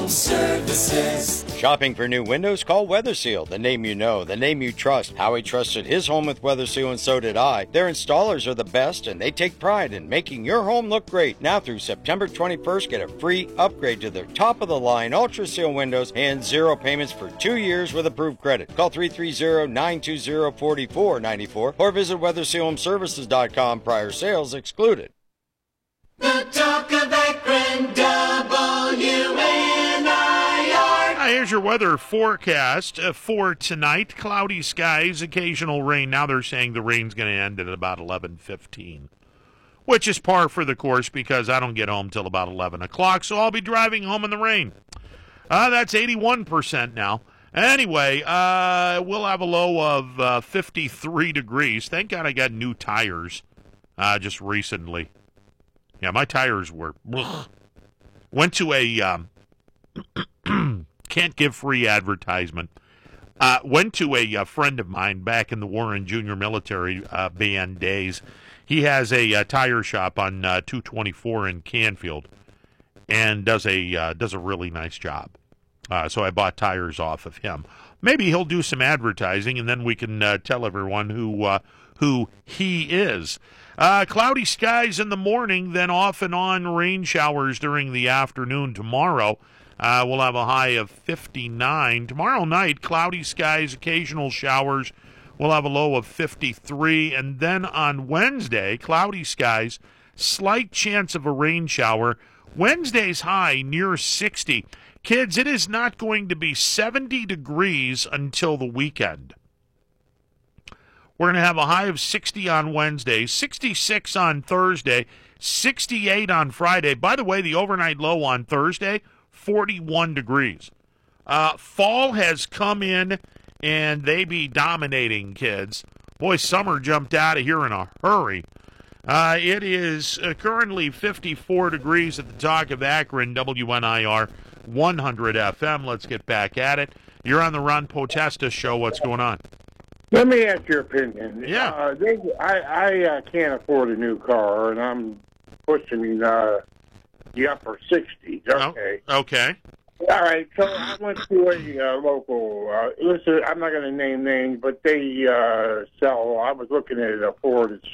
Home Services. Shopping for new windows? Call WeatherSeal, the name you know, the name you trust. Howie trusted his home with WeatherSeal, and so did I. Their installers are the best, and they take pride in making your home look great. Now through September 21st, get a free upgrade to their top-of-the-line Ultra Seal windows and 0 payments for 2 years with approved credit. Call 330-920-4494 or visit WeatherSealHomeservices.com. Prior sales excluded. The talk of Akron, WNIR. Here's your weather forecast for tonight. Cloudy skies, occasional rain. Now they're saying the rain's going to end at about 11:15, which is par for the course because I don't get home till about 11 o'clock, so I'll be driving home in the rain. That's 81% now. Anyway, we'll have a low of 53 degrees. Thank God I got new tires just recently. Yeah, my tires were... Ugh. Went to a... can't give free advertisement. Went to a friend of mine back in the Warren Junior Military Band days. He has a tire shop on 224 in Canfield and does a really nice job. So I bought tires off of him. Maybe he'll do some advertising, and then we can tell everyone who he is. Cloudy skies in the morning, then off and on rain showers during the afternoon tomorrow. We'll have a high of 59. Tomorrow night, cloudy skies, occasional showers. We'll have a low of 53. And then on Wednesday, cloudy skies, slight chance of a rain shower. Wednesday's high near 60. Kids, it is not going to be 70 degrees until the weekend. We're going to have a high of 60 on Wednesday, 66 on Thursday, 68 on Friday. By the way, the overnight low on Thursday, 41 degrees. Fall has come in, and they be dominating, kids. Boy, summer jumped out of here in a hurry. It is currently 54 degrees at the Talk of Akron, WNIR 100 FM. Let's get back at it. You're on the Ron Potesta Show. What's going on? Let me ask your opinion. Yeah. I can't afford a new car, and I'm pushing the upper 60s. Okay. Oh, okay. All right. So I went to a local. Listen, I'm not going to name names, but they sell. I was looking at a Ford